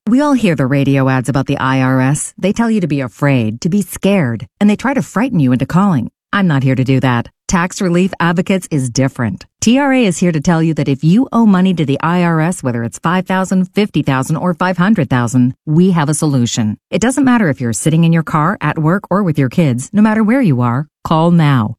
We all hear the radio ads about the IRS. They tell you to be afraid, to be scared, and they try to frighten you into calling. I'm not here to do that. Tax Relief Advocates is different. TRA is here to tell you that if you owe money to the IRS, whether it's $5,000, $50,000, or $500,000, we have a solution. It doesn't matter if you're sitting in your car, at work, or with your kids. No matter where you are, call now.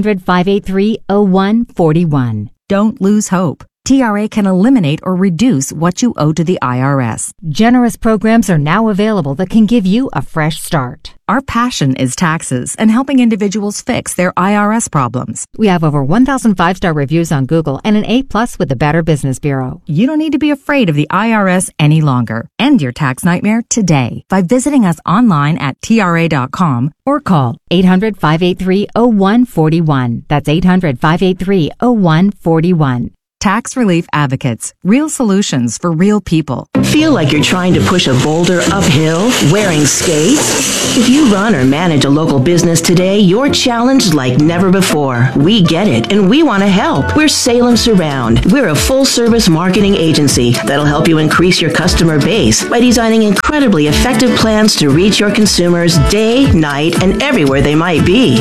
800-583-0141. Don't lose hope. TRA can eliminate or reduce what you owe to the IRS. Generous programs are now available that can give you a fresh start. Our passion is taxes and helping individuals fix their IRS problems. We have over 1,000 5-star reviews on Google and an A+ with the Better Business Bureau. You don't need to be afraid of the IRS any longer. End your tax nightmare today by visiting us online at TRA.com or call 800-583-0141. That's 800-583-0141. Tax Relief Advocates. Real solutions for real people. Feel like you're trying to push a boulder uphill wearing skates? If you run or manage a local business today, you're challenged like never before. We get it, and we want to help. We're Salem Surround. We're a full-service marketing agency that'll help you increase your customer base by designing incredibly effective plans to reach your consumers day, night, and everywhere they might be.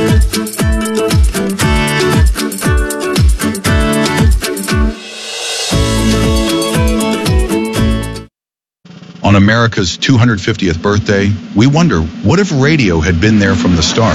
On America's 250th birthday, we wonder, what if radio had been there from the start?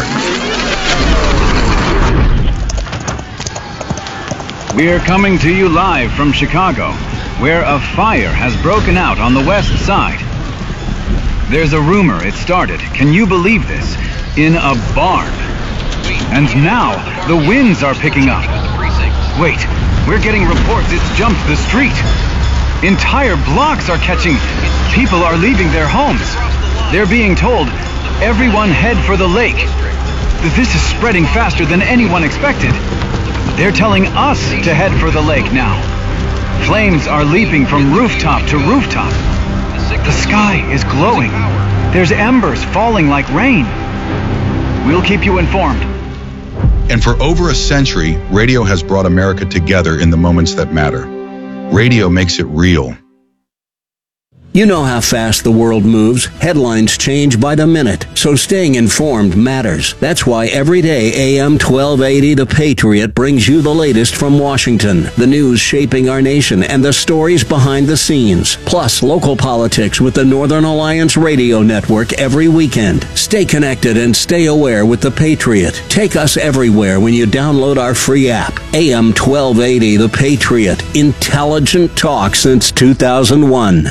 We're coming to you live from Chicago, where a fire has broken out on the west side. There's a rumor it started, can you believe this, in a barn. And now, the winds are picking up. Wait, we're getting reports it's jumped the street. Entire blocks are catching. People are leaving their homes. They're being told, everyone head for the lake. This is spreading faster than anyone expected. They're telling us to head for the lake now. Flames are leaping from rooftop to rooftop. The sky is glowing. There's embers falling like rain. We'll keep you informed. And for over a century, radio has brought America together in the moments that matter. Radio makes it real. You know how fast the world moves. Headlines change by the minute, so staying informed matters. That's why every day AM 1280 The Patriot brings you the latest from Washington, the news shaping our nation, and the stories behind the scenes. Plus, local politics with the Northern Alliance Radio Network every weekend. Stay connected and stay aware with The Patriot. Take us everywhere when you download our free app. AM 1280 The Patriot. Intelligent talk since 2001.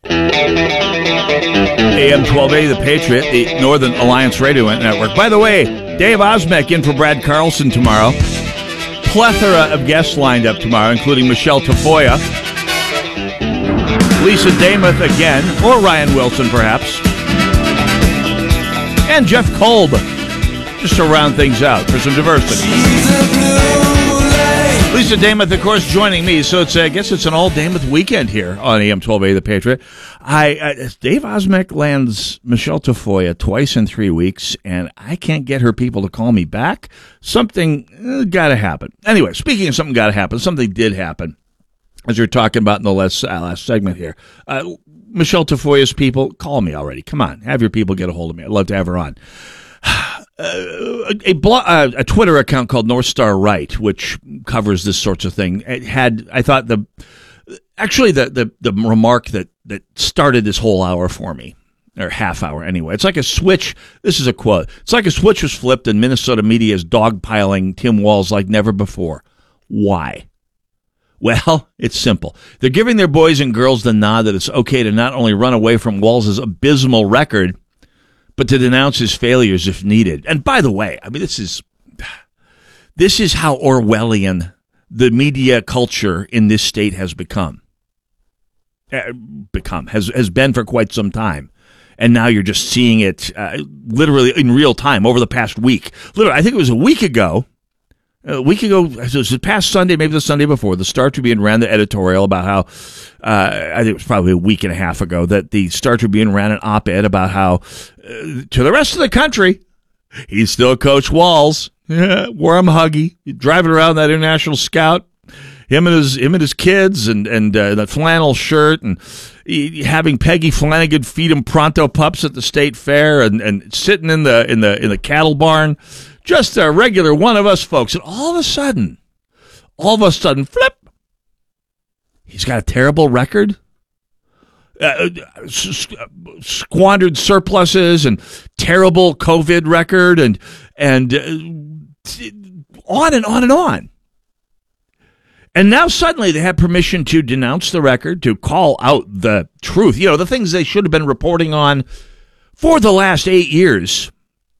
AM 1280, The Patriot, the Northern Alliance Radio Network. By the way, Dave Osmek in for Brad Carlson tomorrow. Plethora of guests lined up tomorrow, including Michelle Tafoya, Lisa Damuth again, or Ryan Wilson perhaps, and Jeff Kolb, just to round things out for some diversity. Lisa Damuth, of course, joining me, so I guess it's an all-Damuth weekend here on AM 1280 The Patriot. Dave Osmek lands Michelle Tafoya twice in 3 weeks, and I can't get her people to call me back. Something got to happen. Anyway, speaking of something got to happen, something did happen, as you're talking about in the last segment here. Michelle Tafoya's people, call me already. Come on, have your people get a hold of me. I'd love to have her on. A Twitter account called North Star Right, which covers this sorts of thing, it had, I thought, the remark that started this whole hour for me, or half hour anyway. It's like a switch. This is a quote. It's like a switch was flipped and Minnesota media is dogpiling Tim Walz like never before. Why? Well, it's simple. They're giving their boys and girls the nod that it's okay to not only run away from Walz's abysmal record, but to denounce his failures if needed. And by the way, I mean, this is how Orwellian the media culture in this state has has been for quite some time. And now you're just seeing it literally in real time over the past week. Literally, I think it was a week ago, it was the past Sunday, maybe the Sunday before, the Star Tribune ran the editorial about how, I think it was probably a week and a half ago, that the Star Tribune ran an op-ed about how, to the rest of the country, he's still Coach Walz, warm huggy, driving around that international scout. Him and his kids and that flannel shirt and having Peggy Flanagan feed him Pronto pups at the state fair and sitting in the cattle barn, just a regular one of us folks. And all of a sudden, flip, he's got a terrible record, squandered surpluses and terrible COVID record and on and on and on. And now suddenly they have permission to denounce the record, to call out the truth. You know, the things they should have been reporting on for the last 8 years.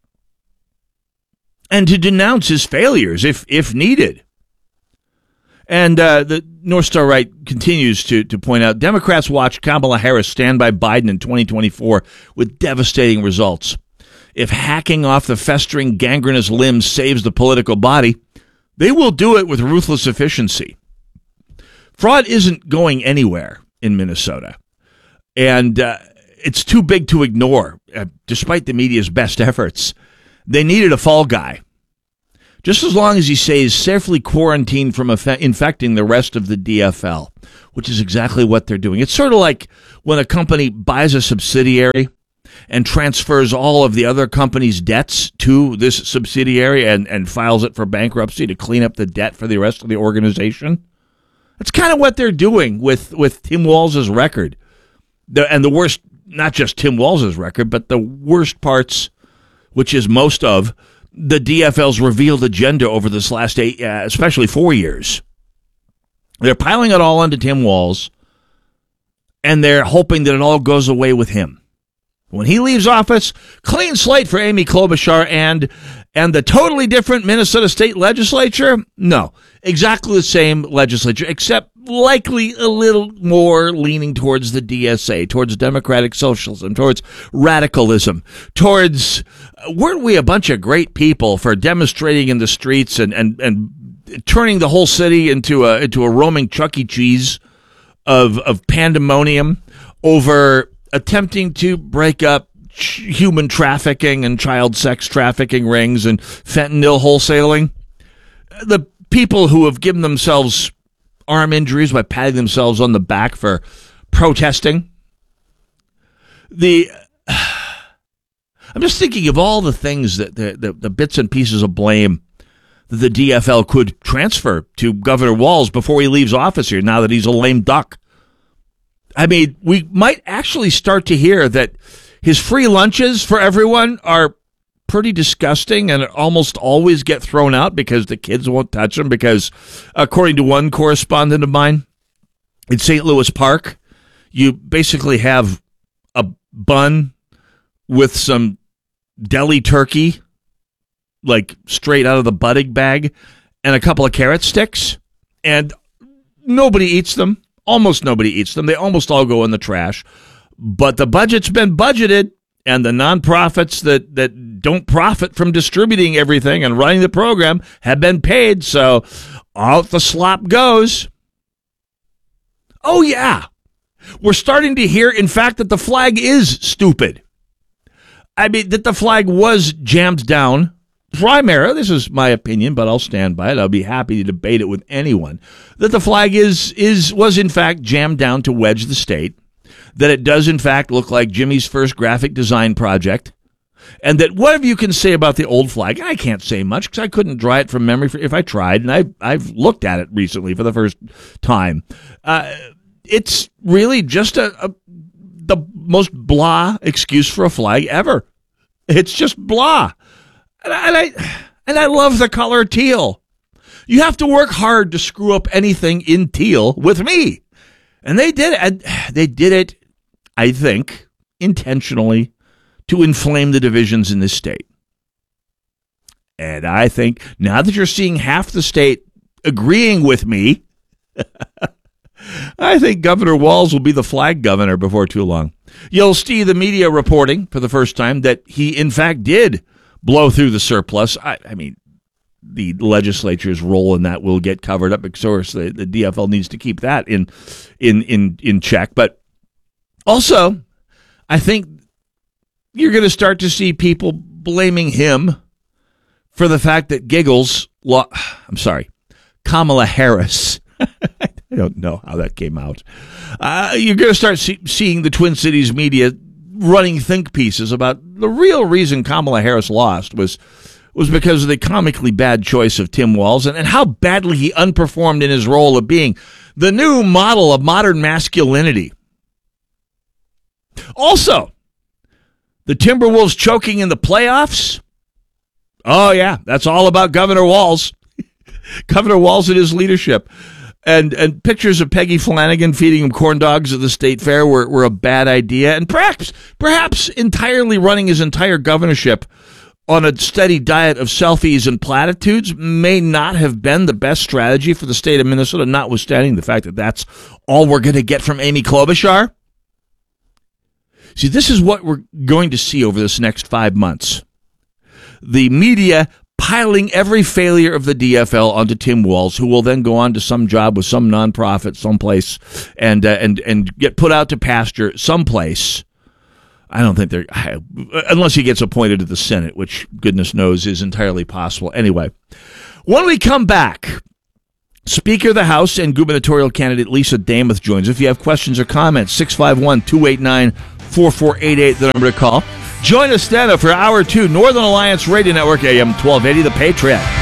And to denounce his failures if needed. And the North Star Right continues to point out, Democrats watch Kamala Harris stand by Biden in 2024 with devastating results. If hacking off the festering gangrenous limbs saves the political body, they will do it with ruthless efficiency. Fraud isn't going anywhere in Minnesota, and it's too big to ignore, despite the media's best efforts. They needed a fall guy. Just as long as he stays safely quarantined from infecting the rest of the DFL, which is exactly what they're doing. It's sort of like when a company buys a subsidiary and transfers all of the other company's debts to this subsidiary and files it for bankruptcy to clean up the debt for the rest of the organization. That's kind of what they're doing with Tim Walz's record. And the worst, not just Tim Walz's record, but the worst parts, which is most of the DFL's revealed agenda over this last especially 4 years. They're piling it all onto Tim Walz, and they're hoping that it all goes away with him. When he leaves office, clean slate for Amy Klobuchar and the totally different Minnesota State Legislature? No, exactly the same legislature, except likely a little more leaning towards the DSA, towards democratic socialism, towards radicalism, towards weren't we a bunch of great people for demonstrating in the streets and turning the whole city into a roaming Chuck E. Cheese of pandemonium over attempting to break up human trafficking and child sex trafficking rings and fentanyl wholesaling. The people who have given themselves arm injuries by patting themselves on the back for protesting. I'm just thinking of all the things that the bits and pieces of blame that the DFL could transfer to Governor Walz before he leaves office here, now that he's a lame duck. I mean, we might actually start to hear that his free lunches for everyone are pretty disgusting and almost always get thrown out because the kids won't touch them because, according to one correspondent of mine, in St. Louis Park, you basically have a bun with some deli turkey, like straight out of the budding bag, and a couple of carrot sticks, and nobody eats them. Almost nobody eats them. They almost all go in the trash. But the budget's been budgeted, and the nonprofits that don't profit from distributing everything and running the program have been paid, so out the slop goes. Oh, yeah. We're starting to hear, in fact, that the flag is stupid. I mean, that the flag was jammed down. Primary, this is my opinion, but I'll stand by it. I'll be happy to debate it with anyone. That the flag was in fact jammed down to wedge the state. That it does in fact look like Jimmy's first graphic design project. And that whatever you can say about the old flag, I can't say much because I couldn't draw it from memory if I tried, and I've looked at it recently for the first time. It's really just the most blah excuse for a flag ever. It's just blah. And I love the color teal. You have to work hard to screw up anything in teal with me. And they did it. They did it, I think, intentionally to inflame the divisions in this state. And I think now that you're seeing half the state agreeing with me, I think Governor Walz will be the flag governor before too long. You'll see the media reporting for the first time that he, in fact, did blow through the surplus. I mean, the legislature's role in that will get covered up. Of course, the DFL needs to keep that in check. But also, I think you're going to start to see people blaming him for the fact that Kamala Harris I don't know how that came out. You're going to start seeing the Twin Cities media running think pieces about the real reason Kamala Harris lost was because of the comically bad choice of Tim Walz and how badly he underperformed in his role of being the new model of modern masculinity. Also, the Timberwolves choking in the playoffs. Oh, yeah, that's all about Governor Walz. Governor Walz and his leadership. And pictures of Peggy Flanagan feeding him corn dogs at the state fair were a bad idea. And perhaps entirely running his entire governorship on a steady diet of selfies and platitudes may not have been the best strategy for the state of Minnesota, notwithstanding the fact that that's all we're going to get from Amy Klobuchar. See, this is what we're going to see over this next 5 months. The media piling every failure of the DFL onto Tim Walz, who will then go on to some job with some nonprofit someplace and get put out to pasture someplace. I don't think unless he gets appointed to the Senate, which goodness knows is entirely possible. Anyway, when we come back, Speaker of the House and gubernatorial candidate Lisa Damuth joins. If you have questions or comments, 651-289-4488, the number to call. Join us then for Hour 2, Northern Alliance Radio Network, AM 1280, The Patriot.